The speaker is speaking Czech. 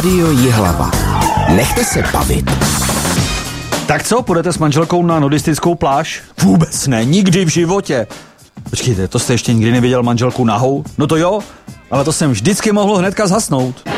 Rádio Jihlava. Nechte se bavit. Tak co, půjdete s manželkou na nudistickou pláž? Vůbec ne, nikdy v životě. Počkejte, to jste ještě nikdy neviděl manželku nahou? No to jo, ale to jsem vždycky mohl hnedka zhasnout.